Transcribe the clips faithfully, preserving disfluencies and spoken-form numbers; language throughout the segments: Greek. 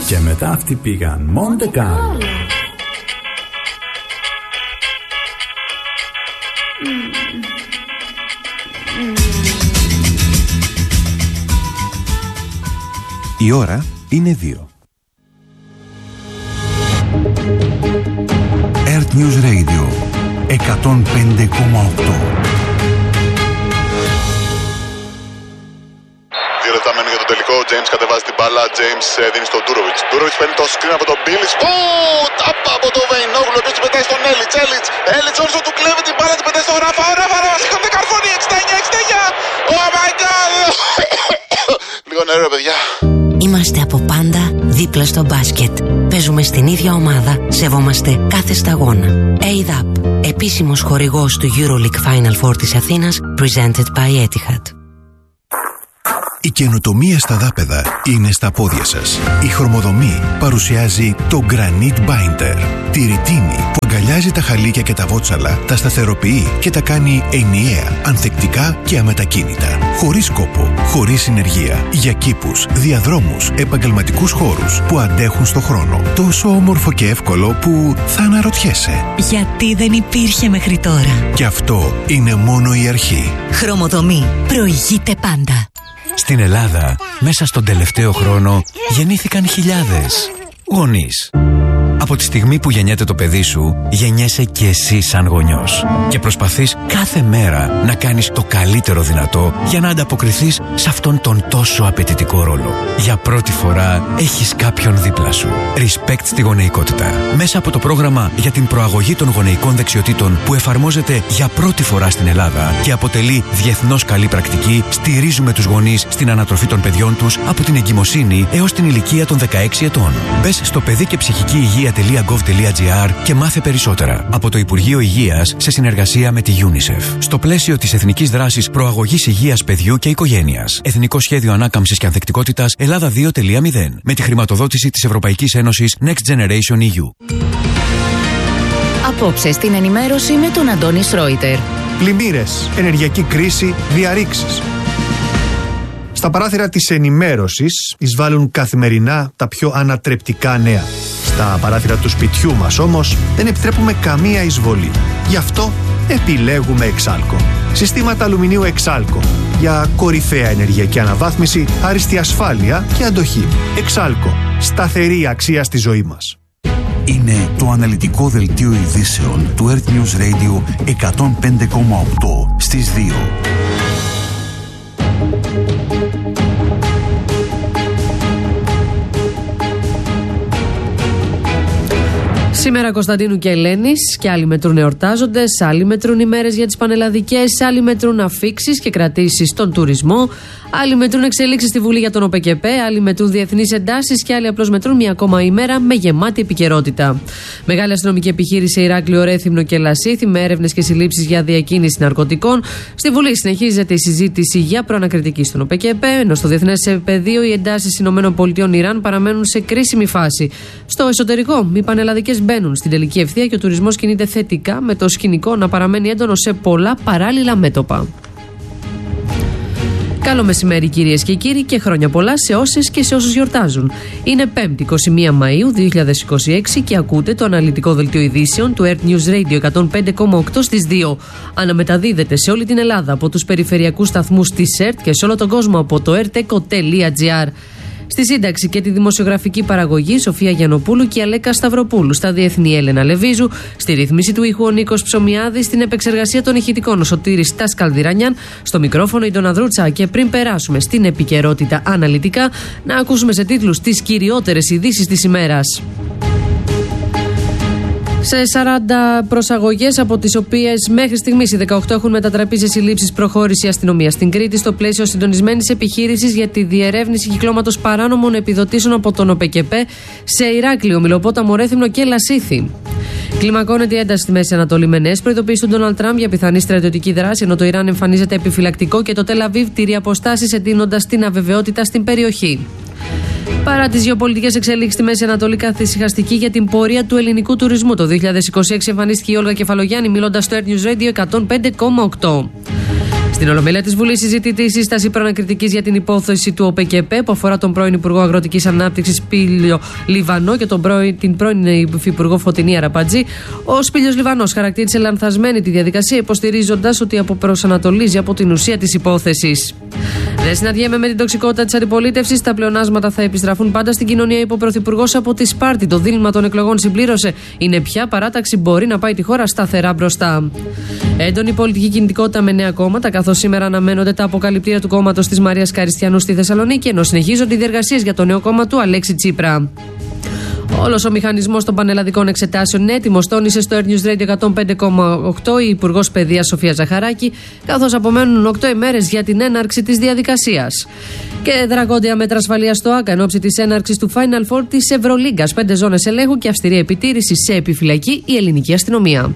Και μετά αυτοί πήγαν Μοντε Κάρλο. Η ώρα είναι δύο. Earth News Radio εκατόν πέντε κόμμα οκτώ. Δύο λεπτά μένουν για το τελικό. Ο James κατεβάζει την μπάλα. James δίνει στον Ντούροβιτς. Ντούροβιτς παίρνει το screen από τον Μπίλιτς. Τάπα από τον Βεϊνόγλου. Ο οποίος την πετάει στον Έλιτς. Έλιτς. Έλιτς όρσο του κλέβει την μπάλα. Την πετάει στον Ράφα. Ο Ράφα. Ράφα. Σηκώνεται καρφώνει. εξήντα εννιά εξήντα εννιά. Oh my god. Λίγο νερό, παιδιά. Είμαστε από πάντα δίπλα στο μπάσκετ. Παίζουμε στην ίδια ομάδα, σεβόμαστε κάθε σταγόνα. έι ντι έι πι, επίσημος χορηγός του EuroLeague Final Four της Αθήνας, presented by Etihad. Η καινοτομία στα δάπεδα είναι στα πόδια σας. Η Χρωμοδομή παρουσιάζει το Granite Binder. Τη ρητίνη που αγκαλιάζει τα χαλίκια και τα βότσαλα, τα σταθεροποιεί και τα κάνει ενιαία, ανθεκτικά και αμετακίνητα. Χωρίς κόπο, χωρίς συνεργεία. Για κήπους, διαδρόμους, επαγγελματικούς χώρους που αντέχουν στο χρόνο. Τόσο όμορφο και εύκολο που θα αναρωτιέσαι. Γιατί δεν υπήρχε μέχρι τώρα. Και αυτό είναι μόνο η αρχή. Χρωμοδομή. Προηγείται πάντα. Στην Ελλάδα, μέσα στον τελευταίο χρόνο, γεννήθηκαν χιλιάδες γονείς. Από τη στιγμή που γεννιέται το παιδί σου, γεννιέσαι και εσύ σαν γονιός. Και προσπαθείς κάθε μέρα να κάνεις το καλύτερο δυνατό για να ανταποκριθείς σε αυτόν τον τόσο απαιτητικό ρόλο. Για πρώτη φορά έχεις κάποιον δίπλα σου. Respect στη γονεϊκότητα. Μέσα από το πρόγραμμα για την προαγωγή των γονεϊκών δεξιοτήτων που εφαρμόζεται για πρώτη φορά στην Ελλάδα και αποτελεί διεθνώς καλή πρακτική, στηρίζουμε τους γονείς στην ανατροφή των παιδιών τους από την εγκυμοσύνη έως την ηλικία των δεκαέξι ετών. Μπες στο παιδί και ψυχική υγεία .gov.gr και μάθε περισσότερα από το Υπουργείο Υγείας σε συνεργασία με τη UNICEF. Στο πλαίσιο της Εθνικής Δράσης Προαγωγής Υγείας Παιδιού και Οικογένειας. Εθνικό Σχέδιο Ανάκαμψης και Ανθεκτικότητας Ελλάδα δύο κόμμα μηδέν. Με τη χρηματοδότηση της Ευρωπαϊκής Ένωσης Next Generation ι γιου. Απόψε στην ενημέρωση με τον Αντώνη Σρόιτερ. Πλημμύρες, ενεργειακή κρίση, διαρρήξεις. Στα παράθυρα της ενημέρωσης εισβάλλουν καθημερινά τα πιο ανατρεπτικά νέα. Στα παράθυρα του σπιτιού μας όμως δεν επιτρέπουμε καμία εισβολή. Γι' αυτό επιλέγουμε Εξάλκο. Συστήματα αλουμινίου Εξάλκο. Για κορυφαία ενεργειακή αναβάθμιση, άριστη ασφάλεια και αντοχή. Εξάλκο. Σταθερή αξία στη ζωή μας. Είναι το αναλυτικό δελτίο ειδήσεων του Earth News Radio εκατόν πέντε κόμμα οκτώ στις δύο. Σήμερα Κωνσταντίνου και Ελένης και άλλοι μετρούν εορτάζοντες, άλλοι μετρούν ημέρες για τις πανελλαδικές, άλλοι μετρούν αφίξεις και κρατήσεις στον τουρισμό, άλλοι μετρούν εξελίξεις στη Βουλή για τον ΟΠΕΚΕΠΕ, άλλοι μετρούν διεθνείς εντάσεις και άλλοι απλώς μετρούν μια ακόμα ημέρα με γεμάτη επικαιρότητα. Μεγάλη αστυνομική επιχείρηση σε Ηράκλειο, Ρέθυμνο και Λασίθι με έρευνες και συλλήψεις για διακίνηση ναρκωτικών. Στη Βουλή συνεχίζεται η συζήτηση για προανακριτική στον ΟΠΕΚΕΠΕ, ενώ στο διεθνές πεδίο οι εντάσεις ΗΠΑ Ιράν παραμένουν σε κρίσιμη φάση. Στο εσωτερικό, οι πανελλαδικές μπαίνουν στην τελική ευθεία και ο τουρισμός κινείται θετικά, με το σκηνικό να παραμένει έντονο σε πολλά παράλληλα μέτωπα. Καλό μεσημέρι κυρίες και κύριοι και χρόνια πολλά σε όσες και σε όσους γιορτάζουν. Είναι πέμπτη εικοστή πρώτη Μαΐου δύο χιλιάδες είκοσι έξι και ακούτε το αναλυτικό δελτίο ειδήσεων του Earth News Radio εκατόν πέντε κόμμα οκτώ στις δύο. Αναμεταδίδεται σε όλη την Ελλάδα από τους περιφερειακούς σταθμούς της ΕΡΤ και σε όλο τον κόσμο από το ερτεκο τελεία τζι άρ. Στη σύνταξη και τη δημοσιογραφική παραγωγή Σοφία Γιαννοπούλου και Αλέκα Σταυροπούλου. Στα διεθνή Έλενα Λεβίζου. Στη ρύθμιση του ήχου ο Νίκος Ψωμιάδης. Στην επεξεργασία των ηχητικών ο Σωτήρης Τάσκαλδιρανιάν. Στο μικρόφωνο η Ντόνα Δρούτσα. Και πριν περάσουμε στην επικαιρότητα αναλυτικά, να ακούσουμε σε τίτλους τις κυριότερες ειδήσεις της ημέρας. Σε σαράντα προσαγωγές, από τις οποίες μέχρι στιγμής οι δεκαοκτώ έχουν μετατραπεί σε συλλήψεις, προχώρησε η αστυνομία στην Κρήτη στο πλαίσιο συντονισμένης επιχείρησης για τη διερεύνηση κυκλώματος παράνομων επιδοτήσεων από τον ΟΠΕΚΕΠΕ σε Ηράκλειο, Μηλοπόταμο, Ρέθυμνο και Λασίθι. Κλιμακώνεται η ένταση στη Μέση Ανατολή με νέες προειδοποιήσεις του Ντόναλντ Τραμπ για πιθανή στρατιωτική δράση, ενώ το Ιράν εμφανίζεται επιφυλακτικό και το Τελ Αβίβ τηρεί αποστάσεις, εντείνοντας την αβεβαιότητα στην περιοχή. Παρά τις γεωπολιτικές εξελίξεις στη Μέση Ανατολή, καθησυχαστική για την πορεία του ελληνικού τουρισμού. Το δύο χιλιάδες είκοσι έξι εμφανίστηκε η Όλγα Κεφαλογιάννη μιλώντας στο Earth News Radio εκατόν πέντε κόμμα οκτώ. Στην Ολομέλεια της Βουλής συζητείται η σύσταση προανακριτικής για την υπόθεση του ΟΠΕΚΕΠΕ που αφορά τον πρώην Υπουργό Αγροτικής Ανάπτυξης Πίλιο Λιβανό και τον πρώην, την πρώην Υφυπουργό Φωτεινή Αραπατζή. Ο Σπίλιος Λιβανός χαρακτήρισε λανθασμένη τη διαδικασία, υποστηρίζοντας ότι αποπροσανατολίζει από την ουσία της υπόθεσης. Δεν συναντιέμαι με την τοξικότητα της αντιπολίτευσης. Τα πλεονάσματα θα επιστραφούν πάντα στην κοινωνία, είπε ο Πρωθυπουργός από τη Σπάρτη. Το δίλημμα των εκλογών συμπλήρωσε. Είναι ποια παράταξη μπορεί να πάει τη χώρα σταθερά μπροστά. Έντονη πολιτική κινητικότητα με νέα κόμματα, καθώς σήμερα αναμένονται τα αποκαλυπτήρια του κόμματος της Μαρίας Καριστιανού στη Θεσσαλονίκη, ενώ συνεχίζονται οι διεργασίες για το νέο κόμμα του Αλέξη Τσίπρα. Όλος ο μηχανισμός των πανελλαδικών εξετάσεων είναι έτοιμος, τόνισε στο Air News Radio εκατόν πέντε κόμμα οκτώ η Υπουργός Παιδείας Σοφία Ζαχαράκη, καθώς απομένουν οκτώ ημέρες για την έναρξη της διαδικασίας. Και δρακόντια μέτρα ασφαλείας στο ΆΚΑ εν ώψη της έναρξης του Final Four της Ευρωλίγκας. Πέντε ζώνες ελέγχου και αυστηρή επιτήρηση σε επιφυλακή η ελληνική αστυνομία.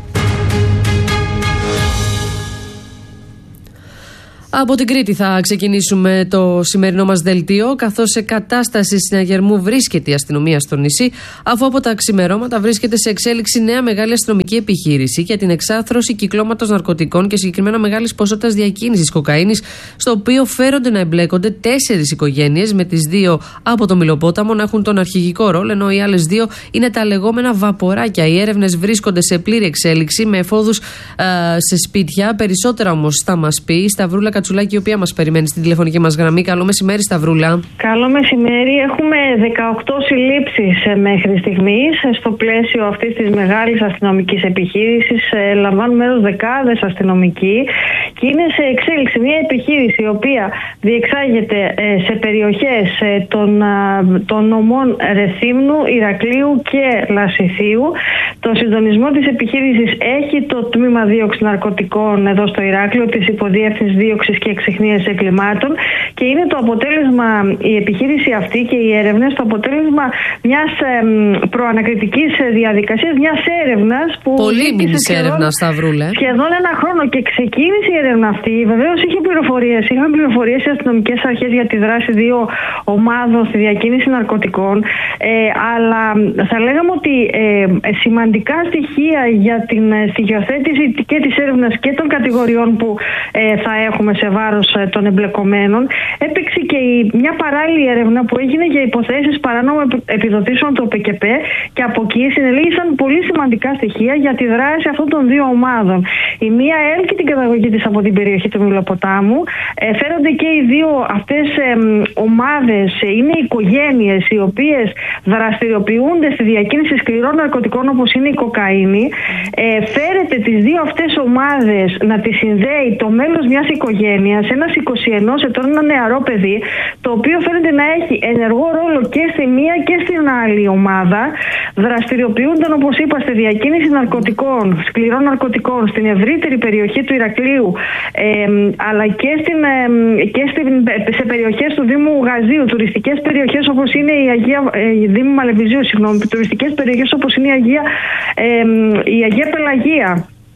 Από την Κρήτη θα ξεκινήσουμε το σημερινό μας δελτίο, καθώς σε κατάσταση συναγερμού βρίσκεται η αστυνομία στο νησί, αφού από τα ξημερώματα βρίσκεται σε εξέλιξη νέα μεγάλη αστυνομική επιχείρηση για την εξάθρωση κυκλώματος ναρκωτικών και συγκεκριμένα μεγάλης ποσότητας διακίνησης κοκαίνης, στο οποίο φέρονται να εμπλέκονται τέσσερις οικογένειες, με τις δύο από το Μηλοπόταμο να έχουν τον αρχηγικό ρόλο, ενώ οι άλλες δύο είναι τα λεγόμενα βαποράκια. Οι έρευνες βρίσκονται σε πλήρη εξέλιξη, με εφόδους α, σε σπίτια. Περισσότερα όμως θα μας πει η Σταυρούλα Κατσουλάκη, η οποία μας περιμένει στην τηλεφωνική μας γραμμή. Καλό μεσημέρι, Σταυρούλα. Καλό μεσημέρι. Έχουμε δεκαοκτώ συλλήψεις μέχρι στιγμής. Στο πλαίσιο αυτής της μεγάλης αστυνομικής επιχείρησης λαμβάνουν μέρος δεκάδες αστυνομικοί και είναι σε εξέλιξη μια επιχείρηση η οποία διεξάγεται σε περιοχές των, των νομών Ρεθύμνου, Ηρακλείου και Λασιθίου. Το συντονισμό της επιχείρησης έχει το τμήμα δίωξης ναρκωτικών εδώ στο Ηράκλειο, της υποδιεύθυνσης δίωξης και εξιχνίασης εγκλημάτων, και είναι το αποτέλεσμα, η επιχείρηση αυτή και οι έρευνες, το αποτέλεσμα μιας προανακριτικής διαδικασίας, μιας έρευνας που. Πολύ μήνυση έρευνα, Σταυρούλα. Σχεδόν ένα χρόνο και ξεκίνησε η έρευνα αυτή. Βεβαίως είχε πληροφορίες, είχαν πληροφορίες οι αστυνομικές αρχές για τη δράση δύο ομάδων στη διακίνηση ναρκωτικών, ε, αλλά θα λέγαμε ότι ε, σημαντικά στοιχεία για την στοιχειοθέτηση και της έρευνας και των κατηγοριών που ε, θα έχουμε σε βάρος των εμπλεκομένων, έπαιξε και η, μια παράλληλη έρευνα που έγινε για υποθέσεις παράνομων επιδοτήσεων του ΟΠΕΚΕΠΕ, και από εκεί συνελήγησαν πολύ σημαντικά στοιχεία για τη δράση αυτών των δύο ομάδων. Η μία έλκει την καταγωγή της από την περιοχή του Μηλοποτάμου. Ε, φέρονται και οι δύο αυτές ε, ομάδες, ε, είναι οικογένειες οι οποίες δραστηριοποιούνται στη διακίνηση σκληρών ναρκωτικών όπως είναι η κοκαίνη. Ε, φέρεται τις δύο αυτές ομάδες να τις συνδέει το μέλος μιας οικογένειας, ένας είκοσι ενός ετών, ένα νεαρό παιδί, το οποίο φαίνεται να έχει ενεργό ρόλο και στη μία και στην άλλη ομάδα. Δραστηριοποιούνταν, όπως είπα, στη διακίνηση ναρκωτικών, σκληρών ναρκωτικών στην ευρύτερη περιοχή του Ηρακλείου, ε, αλλά και, στην, ε, και στην, σε περιοχές του Δήμου Γαζίου, τουριστικές περιοχές όπως είναι η Αγία, ε, Δήμου Μαλεβιζίου, συγγνώμη, τουριστικές περιοχές όπως είναι η Αγία, ε, η Αγία Πελαγία.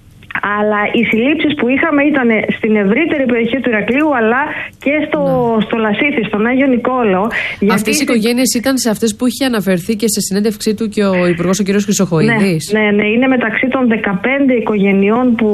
Αλλά οι συλλήψεις που είχαμε ήταν στην ευρύτερη περιοχή του Ηρακλείου, αλλά και στο, ναι. στο Λασίθι, στον Άγιο Νικόλαο. Αυτές οι οικογένειες ήταν σε αυτές που είχε αναφερθεί και σε συνέντευξή του και ο Υπουργός ο κ. Χρυσοχοΐδης. Ναι, ναι, ναι, είναι μεταξύ των δεκαπέντε οικογενειών που,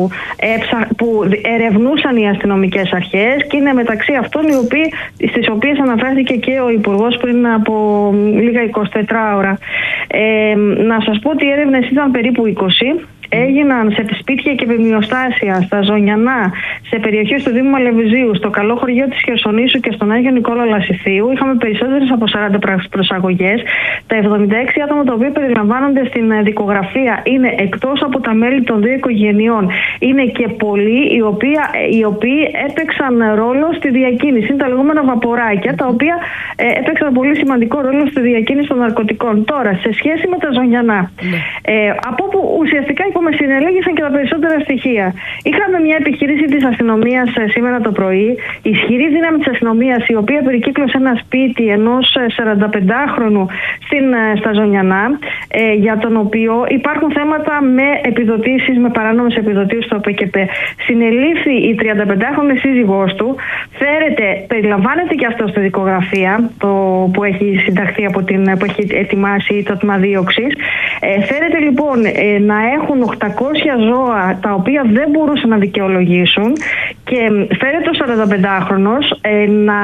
έψα, που ερευνούσαν οι αστυνομικές αρχές, και είναι μεταξύ αυτών οι οποίοι, στις οποίες αναφέρθηκε και ο Υπουργός πριν από λίγα εικοσιτέσσερις ώρα. Ε, να σας πω ότι οι έρευνες ήταν περίπου είκοσι. Έγιναν σε σπίτια και επιμειοστάσια στα Ζωνιανά, σε περιοχές του Δήμου Μαλεβιζίου, στο Καλό Χωριό της Χερσονήσου και στον Άγιο Νικόλαο Λασιθίου. Είχαμε περισσότερες από σαράντα προσαγωγές. Τα εβδομήντα έξι άτομα τα οποία περιλαμβάνονται στην δικογραφία είναι, εκτός από τα μέλη των δύο οικογενειών, είναι και πολλοί οι οποίοι, οι οποίοι έπαιξαν ρόλο στη διακίνηση. Είναι τα λεγόμενα βαποράκια, τα οποία ε, έπαιξαν πολύ σημαντικό ρόλο στη διακίνηση των ναρκωτικών. Τώρα, σε σχέση με τα Ζωνιανά, ναι. ε, από όπου ουσιαστικά με συνελέγησαν και τα περισσότερα στοιχεία. Είχαμε μια επιχείρηση της αστυνομίας σήμερα το πρωί, ισχυρή δύναμη της αστυνομίας, η οποία περικύκλωσε ένα σπίτι ενός σαρανταπεντάχρονου στην, στα Ζωνιανά, ε, για τον οποίο υπάρχουν θέματα με επιδοτήσεις, με παράνομες επιδοτήσεις στο ΟΠΕΚΕΠΕ. Συνελήφθη η τριανταπεντάχρονη σύζυγός του, φέρεται, περιλαμβάνεται και αυτό στη δικογραφία το, που έχει συνταχθεί από την, που έχει ετοιμάσει το τμήμα δίωξης. Ε, φέρεται λοιπόν ε, να έχουν οκτακόσια ζώα τα οποία δεν μπορούσαν να δικαιολογήσουν, και φέρεται ο σαρανταπεντάχρονος ε, να,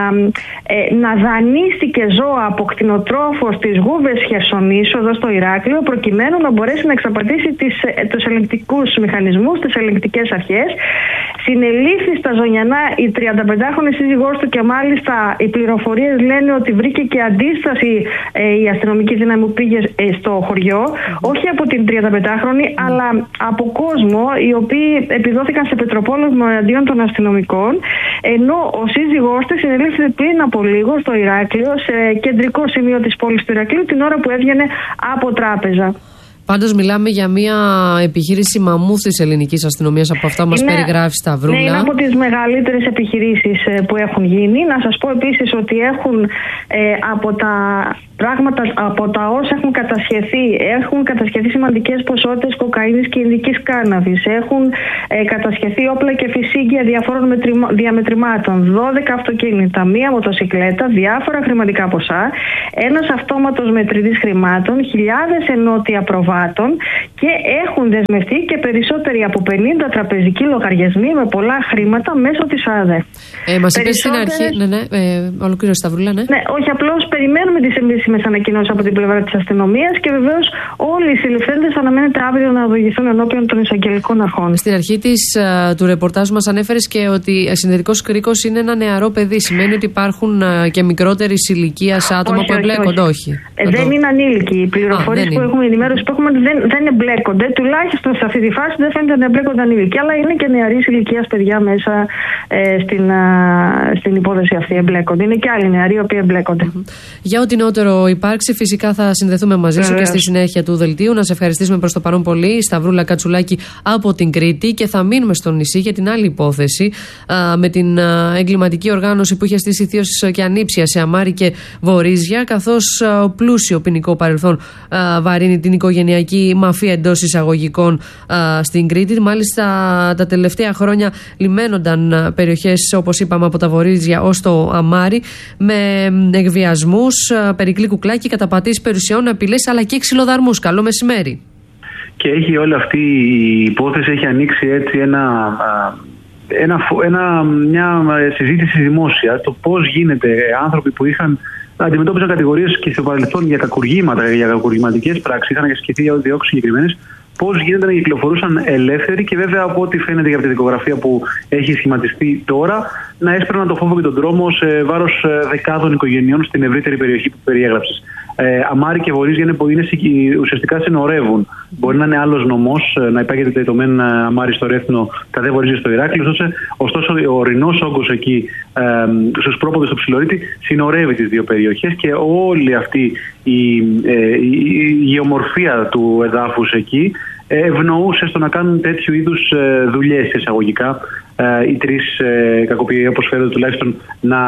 ε, να δανείστηκε ζώα από κτηνοτρόφο στις Γούβες Χερσονήσου εδώ στο Ηράκλειο, προκειμένου να μπορέσει να εξαπατήσει τις, ε, τους ελεγκτικούς μηχανισμούς, τις ελεγκτικές αρχές. Συνελήφθη στα Ζωνιανά η τριανταπεντάχρονη σύζυγός του και μάλιστα οι πληροφορίες λένε ότι βρήκε και αντίσταση ε, η αστυνομική δύναμη που πήγε ε, στο χωριό, όχι από την τριανταπεντάχρονη, mm. αλλά από κόσμο οι οποίοι επιδόθηκαν σε πετροπόλεμο εναντίον των αστυνομικών, ενώ ο σύζυγός της συνελήφθη πριν από λίγο στο Ηράκλειο, σε κεντρικό σημείο της πόλης του Ηρακλείου, την ώρα που έβγαινε από τράπεζα. Πάντως μιλάμε για μια επιχείρηση μαμούθ της ελληνικής αστυνομίας από αυτά που μας περιγράφει Σταυρούλα. Ναι, είναι από τις μεγαλύτερες επιχειρήσεις που έχουν γίνει. Να σας πω επίσης ότι έχουν ε, από τα πράγματα, από τα όσα έχουν κατασχεθεί, έχουν κατασχεθεί σημαντικές ποσότητες κοκαίνης και ινδικής κάναβης. Έχουν ε, κατασχεθεί όπλα και φυσίγγια διαφόρων μετρημα, διαμετρημάτων, δώδεκα αυτοκίνητα, μία μοτοσικλέτα, διάφορα χρηματικά ποσά, ένας αυτόματος μετρητής χρημάτων, χιλιάδες ενότια προβάτων και έχουν δεσμευτεί και περισσότεροι από πενήντα τραπεζικοί λογαριασμοί με πολλά χρήματα μέσω της ΑΔΕ. Ε, μας είπες στην αρχή. Ναι, ναι, ε, ολοκλήρωσε Σταυρούλα, ναι. Ναι, όχι, απλώς περιμένουμε τις επίσημες ανακοινώσεις από την πλευρά της αστυνομίας και βεβαίως όλοι οι συλληφθέντες αναμένεται αύριο να οδηγηθούν ενώπιον των εισαγγελικών αρχών. Στην αρχή της, uh, του ρεπορτάζ μας ανέφερες και ότι συνδετικός κρίκος είναι ένα νεαρό παιδί. Σημαίνει ότι υπάρχουν uh, και μικρότερης ηλικίας άτομα όχι, που εμπλέκονται, όχι. όχι. Ε, δεν είναι ανήλικοι. Οι πληροφορίες που είναι. έχουμε, η ενημέρωση που έχουμε δεν, δεν εμπλέκονται. Τουλάχιστον σε αυτή τη φάση δεν φαίνεται να εμπλέκονται ανήλικοι. Αλλά είναι και νεαρής ηλικίας παιδιά μέσα ε, στην, uh, στην υπόθεση αυτή εμπλέκονται. Είναι και άλλοι νεαροί οι οποίοι εμπλέκονται. Mm-hmm. Για ό,τι νεότερο υπάρξει, φυσικά θα συνδεθούμε μαζί σου και στη συνέχεια του δελτίου. Να σε ευχαριστήσουμε προς το παρόν πολύ, Σταυρούλα Κατσουλάκη από την Κρήτη, και θα μείνουμε στο νησί για την άλλη υπόθεση α, με την α, εγκληματική οργάνωση που είχε στήσει θείος και ανήψια σε Αμάρι και Βορίζια, καθώς ο πλούσιο ποινικό παρελθόν α, βαρύνει την οικογενειακή μαφία εντός εισαγωγικών α, στην Κρήτη. Μάλιστα τα τελευταία χρόνια λιμένονταν περιοχές, όπως είπαμε, από τα Βορίζια ως το Αμάρι, με εκβιασμούς, περικλή κουκλάκι, καταπατήσεις περιουσιών, απειλές αλλά και ξυλοδαρμούς. Καλό μεσημέρι. Και έχει όλη αυτή η υπόθεση έχει ανοίξει έτσι ένα, ένα, ένα, μια συζήτηση δημόσια, το πώς γίνεται άνθρωποι που είχαν αντιμετώπιζαν κατηγορίες και στο παρελθόν για κακουργήματα, για κακουργηματικές πράξεις, είχαν ασκηθεί για διώξεις συγκεκριμένες, πώς γίνεται να κυκλοφορούσαν ελεύθεροι και βέβαια από ό,τι φαίνεται για τη δικογραφία που έχει σχηματιστεί τώρα, να έσπραναν το φόβο και τον τρόμο σε βάρος δεκάδων οικογενειών στην ευρύτερη περιοχή που περιέγραψες. Ε, Αμάρι και Βορίζια είναι, είναι, ουσιαστικά συνορεύουν. Μπορεί να είναι άλλος νομός, να υπάγεται το μεν Αμάρι στο Ρέθνο, τα δε Βορίζια στο Ηράκλειο. Ωστόσο, ωστόσο ο ορεινός όγκος εκεί, ε, στους πρόποδες του Ψιλορίτη, συνορεύει τις δύο περιοχές και όλη αυτή η, ε, η, η γεωμορφία του εδάφους εκεί ευνοούσε στο να κάνουν τέτοιου είδους δουλειές εισαγωγικά οι τρεις κακοποιοί, όπως φαίνεται τουλάχιστον, να,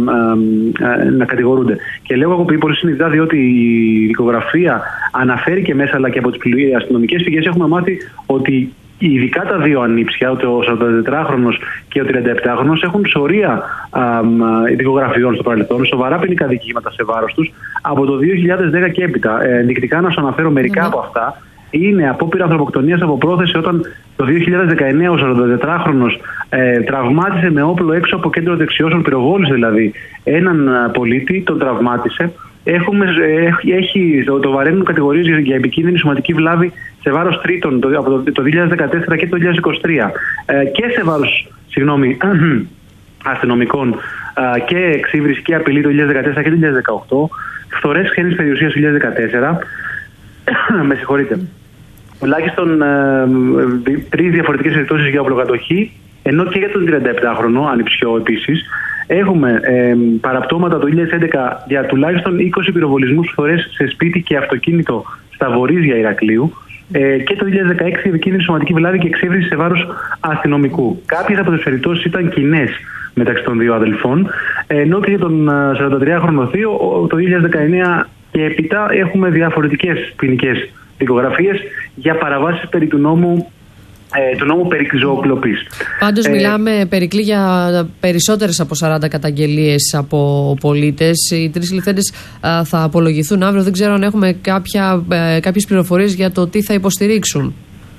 να κατηγορούνται. Και λέω κακοποιοί πολύ συνειδητά, διότι η δικογραφία αναφέρει και μέσα, αλλά και από τις αστυνομικές πηγές έχουμε μάθει ότι ειδικά τα δύο ανήψια, ο σαραντατετράχρονος και ο τριανταεπτάχρονος, έχουν σωρία δικογραφιών στο παρελθόν, σοβαρά ποινικά δικήματα σε βάρος τους από το δύο χιλιάδες δέκα και έπειτα. Ενδεικτικά να σου αναφέρω μερικά mm-hmm. από αυτά. Είναι απόπειρα ανθρωποκτονίας από πρόθεση, όταν το δύο χιλιάδες δεκαεννέα ο σαραντατετράχρονος ε, τραυμάτισε με όπλο έξω από κέντρο δεξιώσεων, πυροβόλησε δηλαδή έναν πολίτη, τον τραυμάτισε. Έχουμε, ε, έχει, το, το βαραίνουν κατηγορίες για επικίνδυνη σωματική βλάβη σε βάρος τρίτων το, από το, το δύο χιλιάδες δεκατέσσερα και το δύο χιλιάδες είκοσι τρία ε, και σε βάρος συγγνώμη, αστυνομικών ε, και εξύβριση και απειλή το δύο χιλιάδες δεκατέσσερα και το δύο χιλιάδες δεκαοκτώ, φθορές ξένης περιουσίας το δύο χιλιάδες δεκατέσσερα. Με συγχωρείτε. Τουλάχιστον ε, τρεις διαφορετικές περιπτώσεις για οπλοκατοχή, ενώ και για τον τριανταεπτάχρονο, ανιψιό επίσης, έχουμε ε, παραπτώματα το δύο χιλιάδες έντεκα για τουλάχιστον είκοσι πυροβολισμούς φθορές σε σπίτι και αυτοκίνητο στα Βορίζια Ηρακλείου, ε, και το δύο χιλιάδες δεκαέξι επικίνδυνη σωματική βλάβη και εξύβριση σε βάρος αστυνομικού. Κάποιες από τις περιπτώσεις ήταν κοινές μεταξύ των δύο αδελφών, ενώ και για τον σαραντατριάχρονο θείο το δύο χιλιάδες δεκαεννέα και έπειτα έχουμε διαφορετικές ποινικές δικογραφίες για παραβάσεις περί του νόμου, ε, του νόμου περί ζωοκλοπής. Πάντως ε, μιλάμε, Περικλή, για περισσότερες από σαράντα καταγγελίες από πολίτες. Οι τρεις συλληφθέντες θα απολογηθούν αύριο. Δεν ξέρω αν έχουμε κάποια, ε, κάποιες πληροφορίες για το τι θα υποστηρίξουν.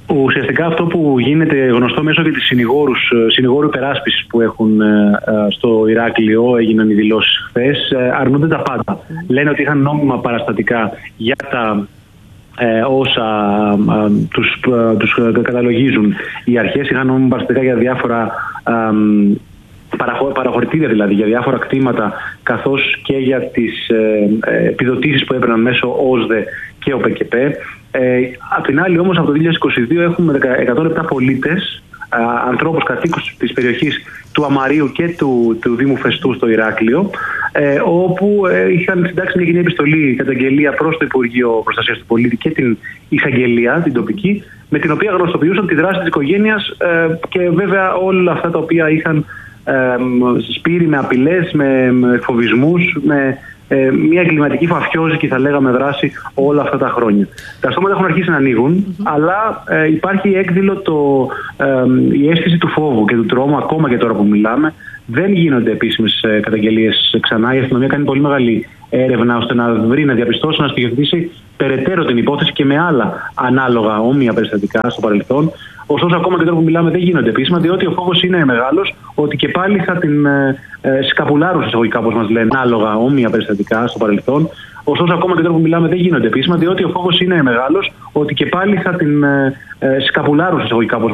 Ουσιαστικά αυτό που γίνεται γνωστό μέσω και της συνηγόρου υπεράσπισης που έχουν στο Ηράκλειο, έγιναν οι δηλώσεις χθες, αρνούνται τα πάντα. Mm. Λένε ότι είχαν νόμιμα παραστατικά για τα ε, όσα ε, τους, ε, τους καταλογίζουν οι αρχές, είχαν νόμιμα παραστατικά για διάφορα ε, παραχωρητήρια, δηλαδή για διάφορα κτήματα, καθώς και για τις ε, επιδοτήσεις που έπαιρναν μέσω ΟΣΔΕ και ΟΠΕΚΕΠΕ. Ε, απ' την άλλη όμως από το δύο χιλιάδες είκοσι δύο έχουμε εκατόν επτά πολίτες, α, ανθρώπους κατοίκους της περιοχής του Αμαρίου και του, του Δήμου Φεστού στο Ηράκλειο, ε, όπου ε, είχαν συντάξει μια κοινή επιστολή καταγγελία προς το Υπουργείο Προστασίας του Πολίτη και την εισαγγελία, την τοπική, με την οποία γνωστοποιούσαν τη δράση της οικογένειας ε, και βέβαια όλα αυτά τα οποία είχαν ε, σπείρει με απειλές, με, με φοβισμούς, με Ε, μια εγκληματική φαφιόζικη, θα λέγαμε, δράση όλα αυτά τα χρόνια. Τα στόματα έχουν αρχίσει να ανοίγουν, mm-hmm. αλλά ε, υπάρχει έκδηλο το, ε, η αίσθηση του φόβου και του τρόμου, ακόμα και τώρα που μιλάμε. Δεν γίνονται επίσημες ε, καταγγελίες ξανά. Η αστυνομία κάνει πολύ μεγάλη έρευνα ώστε να βρει, να διαπιστώσει, να στοιχειοθετήσει περαιτέρω την υπόθεση και με άλλα ανάλογα όμοια περιστατικά στο παρελθόν. Ωστόσο, ακόμα και τώρα που μιλάμε, δεν γίνονται επίσημα, διότι ο φόβος είναι μεγάλος ότι και πάλι θα την ε, ε, σκαπουλάρουν, εισαγωγικά, όπως μας λένε, ανάλογα όμοια περιστατικά στο παρελθόν. Ωστόσο, ακόμα και τώρα που μιλάμε, δεν γίνονται επίσημα, διότι ο φόβος είναι μεγάλος ότι και πάλι θα την ε, ε, σκαπουλάρουν, εισαγωγικά, όπως